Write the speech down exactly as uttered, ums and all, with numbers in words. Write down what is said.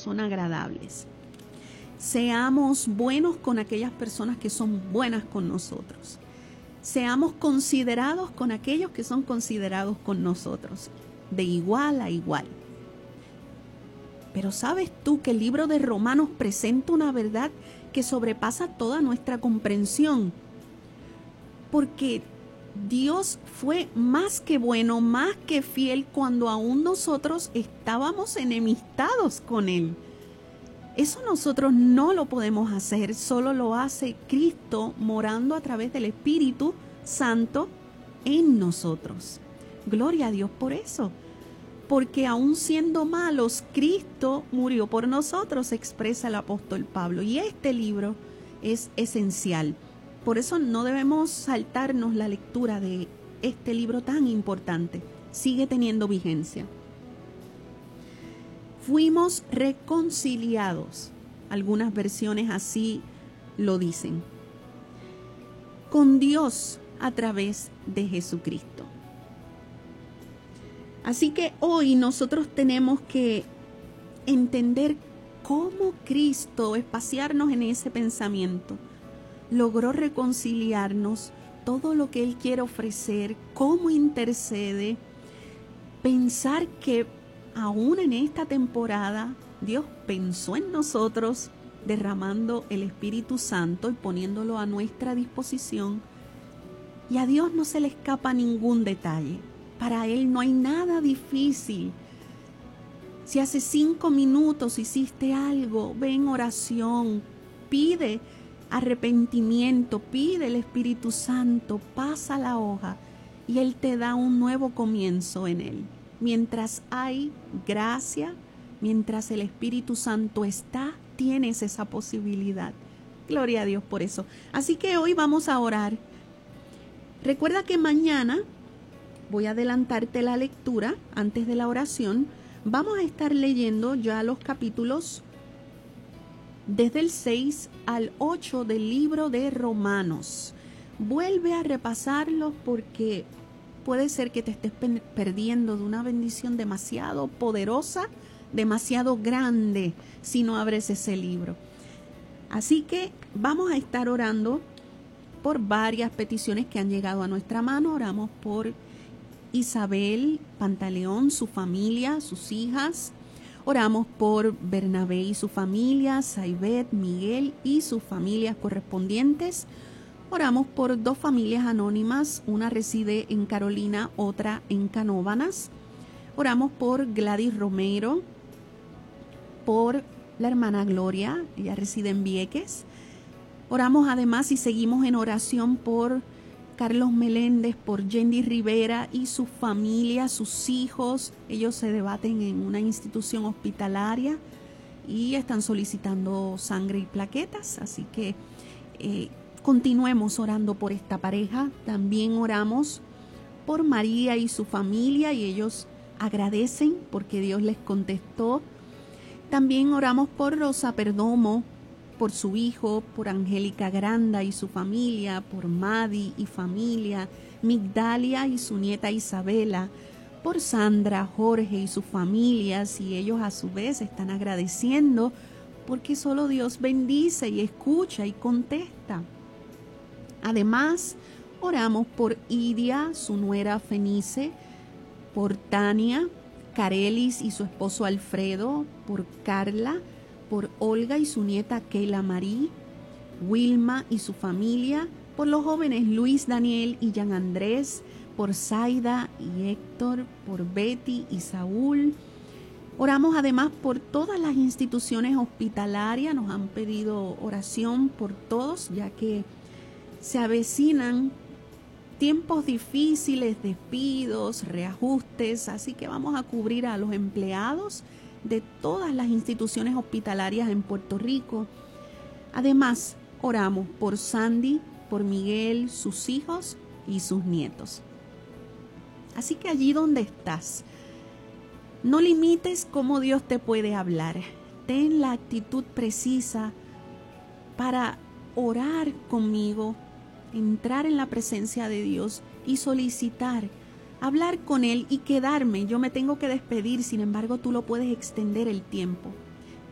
son agradables. Seamos buenos con aquellas personas que son buenas con nosotros. Seamos considerados con aquellos que son considerados con nosotros, de igual a igual. Pero ¿sabes tú que el libro de Romanos presenta una verdad que sobrepasa toda nuestra comprensión? Porque Dios fue más que bueno, más que fiel cuando aún nosotros estábamos enemistados con Él. Eso nosotros no lo podemos hacer, solo lo hace Cristo morando a través del Espíritu Santo en nosotros. Gloria a Dios por eso. Porque aún siendo malos, Cristo murió por nosotros, expresa el apóstol Pablo. Y este libro es esencial. Por eso no debemos saltarnos la lectura de este libro tan importante. Sigue teniendo vigencia. Fuimos reconciliados. Algunas versiones así lo dicen. Con Dios a través de Jesucristo. Así que hoy nosotros tenemos que entender cómo Cristo, espaciarnos en ese pensamiento, logró reconciliarnos, todo lo que Él quiere ofrecer, cómo intercede, pensar que aún en esta temporada Dios pensó en nosotros, derramando el Espíritu Santo y poniéndolo a nuestra disposición. Y a Dios no se le escapa ningún detalle. Para Él no hay nada difícil. Si hace cinco minutos hiciste algo, ve en oración, pide arrepentimiento, pide el Espíritu Santo, pasa la hoja y Él te da un nuevo comienzo en Él. Mientras hay gracia, mientras el Espíritu Santo está, tienes esa posibilidad. Gloria a Dios por eso. Así que hoy vamos a orar. Recuerda que mañana, voy a adelantarte la lectura antes de la oración, vamos a estar leyendo ya los capítulos desde el seis al ocho del libro de Romanos. Vuelve a repasarlos porque puede ser que te estés perdiendo de una bendición demasiado poderosa, demasiado grande, si no abres ese libro. Así que vamos a estar orando por varias peticiones que han llegado a nuestra mano. Oramos por Isabel Pantaleón, su familia, sus hijas. Oramos por Bernabé y su familia, Saibet, Miguel y sus familias correspondientes. Oramos por dos familias anónimas, una reside en Carolina, otra en Canóvanas. Oramos por Gladys Romero, por la hermana Gloria, ella reside en Vieques. Oramos además y seguimos en oración por Carlos Meléndez, por Yendi Rivera y su familia, sus hijos. Ellos se debaten en una institución hospitalaria y están solicitando sangre y plaquetas, así que eh, continuemos orando por esta pareja. También oramos por María y su familia y ellos agradecen porque Dios les contestó. También oramos por Rosa Perdomo, por su hijo, por Angélica Granda y su familia, por Madi y familia, Migdalia y su nieta Isabela, por Sandra, Jorge y sus familias, y ellos a su vez están agradeciendo porque solo Dios bendice y escucha y contesta. Además, oramos por Idia, su nuera Fenice, por Tania, Carelis y su esposo Alfredo, por Carla, por Olga y su nieta Keila Marí, Wilma y su familia, por los jóvenes Luis Daniel y Jean Andrés, por Zaida y Héctor, por Betty y Saúl. Oramos además por todas las instituciones hospitalarias, nos han pedido oración por todos, ya que se avecinan tiempos difíciles, despidos, reajustes, así que vamos a cubrir a los empleados de todas las instituciones hospitalarias en Puerto Rico. Además, oramos por Sandy, por Miguel, sus hijos y sus nietos. Así que allí donde estás, no limites cómo Dios te puede hablar. Ten la actitud precisa para orar conmigo, entrar en la presencia de Dios y solicitar, hablar con Él y quedarme. Yo me tengo que despedir, sin embargo tú lo puedes extender el tiempo.